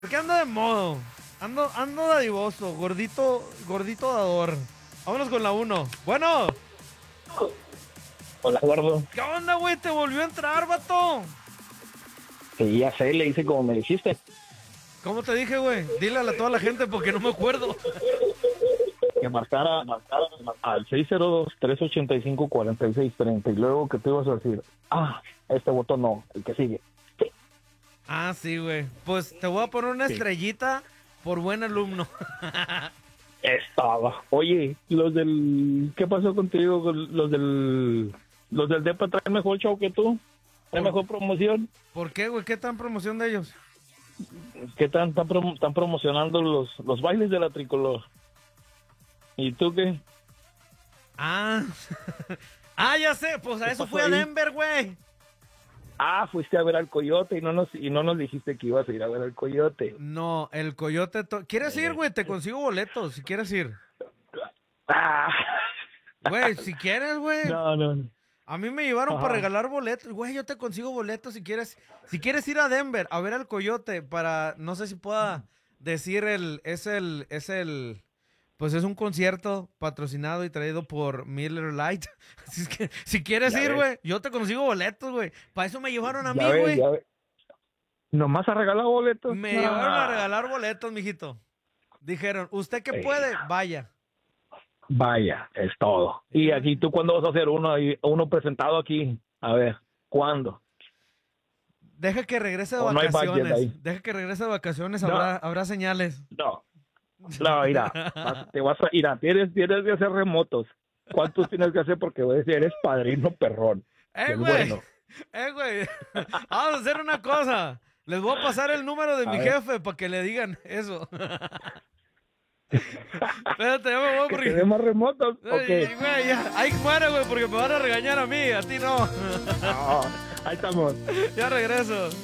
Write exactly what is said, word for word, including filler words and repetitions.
Porque ando de modo. Ando, ando dadivoso, gordito, gordito dador. Vámonos con la uno. Bueno. Hola, gordo. ¿Qué onda, güey? ¿Te volvió a entrar, vato? Sí, ya sé, le hice como me dijiste. ¿Cómo te dije, güey? Dile a la- toda la gente porque no me acuerdo. Que marcara, marcara al seis cero dos, tres ocho cinco, cuatro seis tres cero y luego que te ibas a decir, ah, este botón no, el que sigue. Sí. Ah, sí, güey. Pues te voy a poner una Sí. estrellita por buen alumno. Estaba. Oye, los del... ¿Qué pasó contigo? Los del... Los del DEPA traen mejor show que tú. Traen Por- mejor promoción. ¿Por qué, güey? ¿Qué tan promoción de ellos? ¿Qué tan están prom- están promocionando los, los bailes de la tricolor? ¿Y tú qué? Ah. Ah, ya sé. Pues a ¿Qué eso pasó fui a ahí? Denver, güey. Ah, fuiste a ver al Coyote y no nos y no nos dijiste que ibas a ir a ver al Coyote. No, el coyote. to- ¿Quieres ir, güey? Te consigo boletos si quieres ir. Ah. Güey, si quieres, güey. No, no. A mí me llevaron Ajá. para regalar boletos. Güey, yo te consigo boletos si quieres. Si quieres ir a Denver a ver al coyote para. No sé si pueda decir el. Es el. Es el. Pues es un concierto patrocinado y traído por Miller Lite. Así es que si quieres Ya ir, ves. güey, yo te consigo boletos, güey. Para eso me llevaron a mí, Ya ves, güey. ya ves. Nomás a regalar boletos. Me Ah. llevaron a regalar boletos, mijito. Dijeron, ¿usted qué Eh. puede? Vaya. Vaya, es todo. Y aquí tú cuándo vas a hacer uno ahí- uno presentado aquí? A ver, ¿cuándo? Deja que regrese de O no hay budget vacaciones. ahí. Deja que regrese de vacaciones. No. Habrá, habrá señales. No. No, mira, vas- te vas a ir a tienes tienes que hacer remotos. ¿Cuántos tienes que hacer? Porque voy a decir, eres padrino perrón. ¡Eh, Del güey! bueno. ¡Eh, güey! Vamos a hacer una cosa. Les voy a pasar el número de A mi ver. jefe para que le digan eso. Espérate, ya me voy Que te porque... dé más remotos. Ay, Ok. güey, ya. Ahí muere, güey, porque me van a regañar a mí, a ti no. No, ahí estamos. Ya regreso.